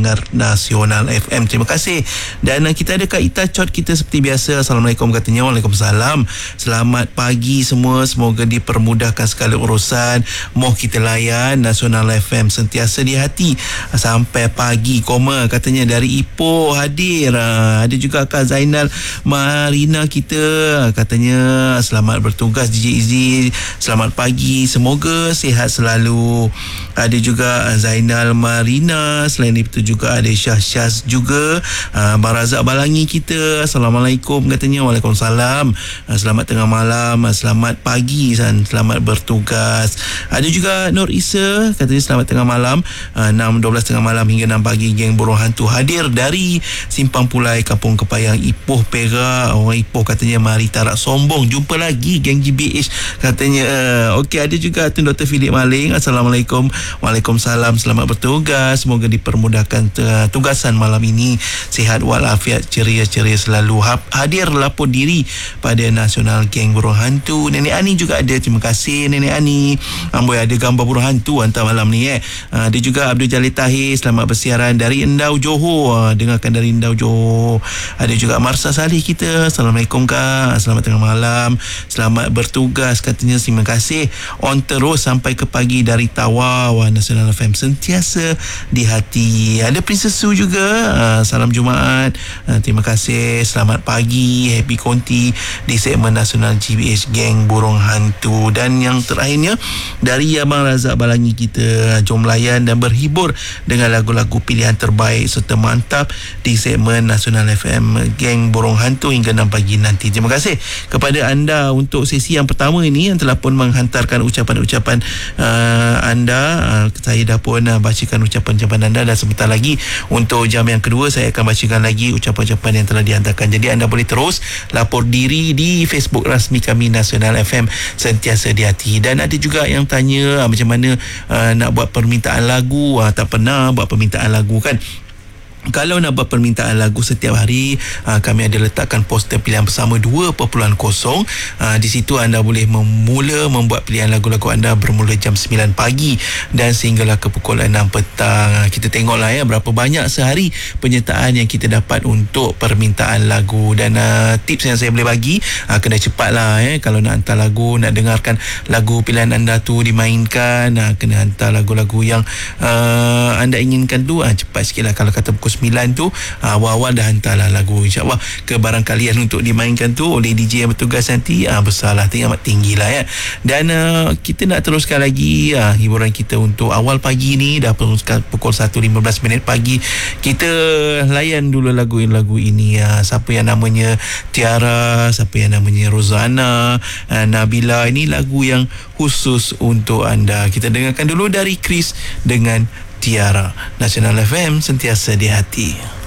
pendengar Nasional FM. Terima kasih. Dan kita ada Kak Ita Chot kita seperti biasa. Assalamualaikum katanya. Waalaikumsalam. Selamat pagi semua. Semoga dipermudahkan segala urusan. Moh kita layan Nasional FM sentiasa di hati sampai pagi. Koma katanya dari Ipoh hadir. Ada juga Kak Zainal Marina kita katanya selamat bertugas DJ Izzy. Selamat pagi. Semoga sihat selalu. Ada juga Zainal Marina. Selain itu juga ada Syah juga. Abang Razak Balangi kita. Assalamualaikum katanya. Waalaikumsalam. Selamat tengah malam. Selamat pagi dan selamat bertugas. Ada juga Nur Isa katanya selamat tengah malam. 6.12 tengah malam hingga 6 pagi geng Burung Hantu hadir dari Simpang Pulai Kampung Kepayang Ipoh Perak. Orang Ipoh katanya mari tarak sombong. Jumpa lagi geng GBH katanya. Okey, ada juga Tun Dr. Philip Maling. Assalamualaikum. Waalaikumsalam. Selamat bertugas. Semoga dipermudahkan tugasan malam ini. Sihat walafiat, ceria-ceria selalu. Hadir lapor diri pada Nasional Geng Burung Hantu. Nenek Ani juga ada. Terima kasih Nenek Ani. Amboi, ada gambar burung hantu hantar malam ni Ada juga Abdul Jalil Tahir. Selamat bersiaran dari Endau Johor. Dengarkan dari Endau Johor. Ada juga Marsa Salih kita. Assalamualaikum Kak. Selamat tengah malam. Selamat bertugas katanya. Terima kasih. On terus sampai ke pagi dari Tawau. Nasional FM sentiasa di hati. Ada Princess Su juga. Salam Jumaat. Terima kasih. Selamat pagi. Happy Konti di segmen Nasional GBH Geng Burung Hantu. Dan yang terakhirnya dari Abang Razak Balangi kita. Jom layan dan berhibur dengan lagu-lagu pilihan terbaik serta mantap di segmen Nasional FM Geng Burung Hantu hingga 6 pagi nanti. Terima kasih kepada anda untuk sesi yang pertama ini yang telah pun menghantarkan ucapan-ucapan anda. Saya dah pun bacakan ucapan-ucapan anda dan sebentar lagi untuk jam yang kedua saya akan bacakan lagi ucapan-ucapan yang telah dihantarkan. Jadi anda boleh terus lapor diri di Facebook rasmi kami Nasional FM sentiasa di hati. Dan ada juga yang tanya macam mana nak buat permintaan lagu. Tak pernah buat permintaan lagu kan. Kalau nak buat permintaan lagu setiap hari, kami ada letakkan poster pilihan bersama 2.0. Di situ anda boleh membuat pilihan lagu-lagu anda bermula jam 9 pagi dan sehinggalah ke pukul 6 petang. Kita tengoklah berapa banyak sehari penyertaan yang kita dapat untuk permintaan lagu. Dan tips yang saya boleh bagi, kena cepatlah kalau nak hantar lagu, nak dengarkan lagu pilihan anda tu dimainkan, kena hantar lagu-lagu yang anda inginkan tu. Cepat sikit lah. Kalau kata pukul 9 tu, awal-awal dah hantarlah lagu, insyaAllah ke barang kalian untuk dimainkan tu oleh DJ yang bertugas nanti. Besarlah, amat tinggi lah Dan kita nak teruskan lagi hiburan kita untuk awal pagi ni. Dah pukul 1.15 pagi. Kita layan dulu lagu-lagu ini. Siapa yang namanya Tiara, siapa yang namanya Rozana, Nabila. Ini lagu yang khusus untuk anda. Kita dengarkan dulu dari Chris dengan Tiara. Nasional FM sentiasa di hati.